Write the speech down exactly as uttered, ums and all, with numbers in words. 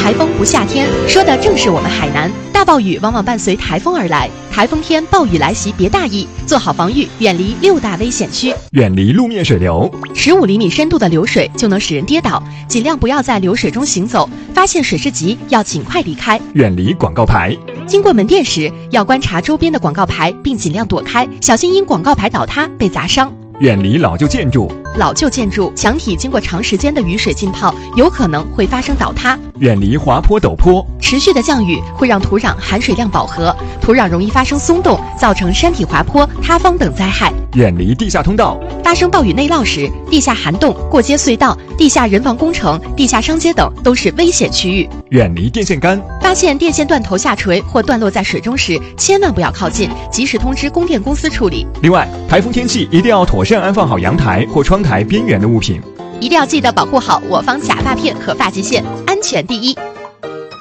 台风不下天，说的正是我们海南。大暴雨往往伴随台风而来，台风天暴雨来袭别大意，做好防御，远离六大危险区， 远离路面水流。 十五厘米深度的流水就能使人跌倒，尽量不要在流水中行走，发现水势急要尽快离开。 远离广告牌。 经过门店时，要观察周边的广告牌，并尽量躲开，小心因广告牌倒塌被砸伤。 远离老旧建筑。 老旧建筑墙体经过长时间的雨水浸泡，有可能会发生倒塌。 远离滑坡陡坡。 持续的降雨会让土壤含水量饱和，土壤容易发生松动，造成山体滑坡、塌方等灾害。 远离地下通道。 发生暴雨内涝时，地下涵洞、过街隧道、地下人防工程、地下商街等都是危险区域。 远离电线杆。 发现电线断头下垂或断落在水中时，千万不要靠近，及时通知供电公司处理。 另外，台风天气一定要妥善安放好阳台或窗台边缘的物品。 一定要记得保护好我方假发片和发际线，安全第一。